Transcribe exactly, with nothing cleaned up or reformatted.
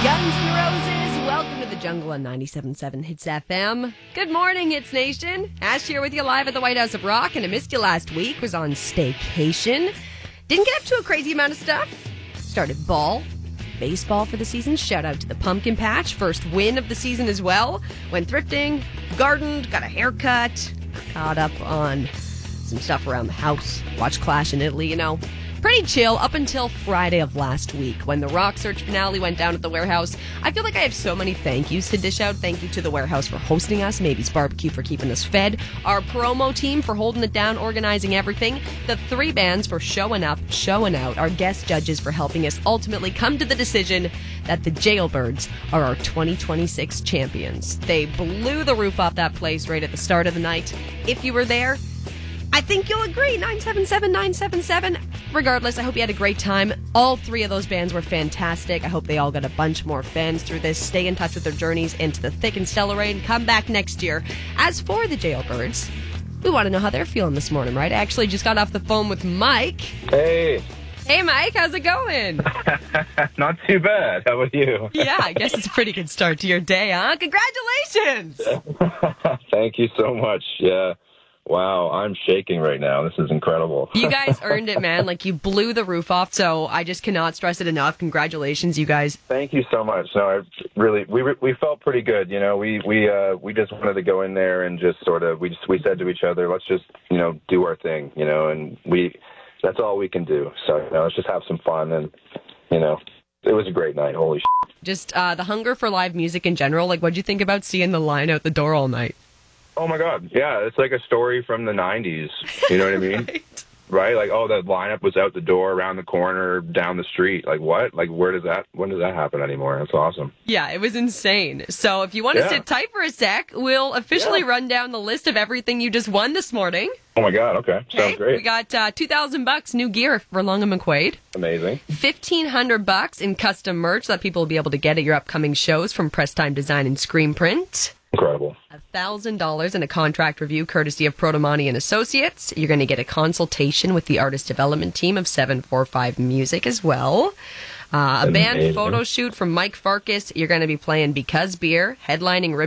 Guns N' Roses, welcome to the jungle on ninety-seven point seven Hits F M. Good morning, Hits Nation. Ash here with you live at the White House of Rock, and I missed you last week, was on staycation. Didn't get up to a crazy amount of stuff. Started ball, baseball for the season. Shout out to the pumpkin patch. First win of the season as well. Went thrifting, gardened, got a haircut, caught up on some stuff around the house. Watched Clash in Italy, you know. Pretty chill up until Friday of last week when the Rock Search finale went down at the Warehouse. I feel like I have so many thank yous to dish out. Thank you to the Warehouse for hosting us, Maybe's Barbecue for keeping us fed, our promo team for holding it down, organizing everything, the three bands for showing up, showing out, our guest judges for helping us ultimately come to the decision that the Jailbirds are our twenty twenty-six champions. They blew the roof off that place right at the start of the night. If you were there, I think you'll agree. nine seven seven nine seven seven. Regardless, I hope you had a great time. All three of those bands were fantastic. I hope they all got a bunch more fans through this. Stay in touch with their journeys into the thick and stellar rain. Come back next year. As for the Jailbirds, we want to know how they're feeling this morning, right? I actually just got off the phone with Mike. Hey. Hey, Mike. How's it going? Not too bad. How about you? Yeah, I guess it's a pretty good start to your day, huh? Congratulations! Thank you so much. Yeah. Wow, I'm shaking right now. This is incredible. You guys earned it, man. Like, you blew the roof off, so I just cannot stress it enough. Congratulations, you guys. Thank you so much. No, I really, we we felt pretty good. You know, we we uh, we just wanted to go in there and just sort of, we just we said to each other, let's just, you know, do our thing, you know, and we, that's all we can do. So, you know, let's just have some fun, and, you know, it was a great night. Holy shit. Just uh, the hunger for live music in general. Like, what'd you think about seeing the line out the door all night? Oh, my God. Yeah, it's like a story from the nineties. You know what I mean? Right. Right? Like, oh, the lineup was out the door, around the corner, down the street. Like, what? Like, where does that, when does that happen anymore? That's awesome. Yeah, it was insane. So if you want to Yeah. sit tight for a sec, we'll officially Yeah. run down the list of everything you just won this morning. Oh, my God. Okay. Okay? Sounds great. We got uh, two thousand bucks new gear for Long and McQuaid. Amazing. fifteen hundred bucks in custom merch that people will be able to get at your upcoming shows from Press Time Design and Screen Print. Incredible. one thousand dollars in a contract review courtesy of Protomani and Associates. You're going to get a consultation with the artist development team of seven forty-five Music as well. Uh, a band Amazing. photo shoot from Mike Farkas. You're going to be playing Because Beer, headlining Rib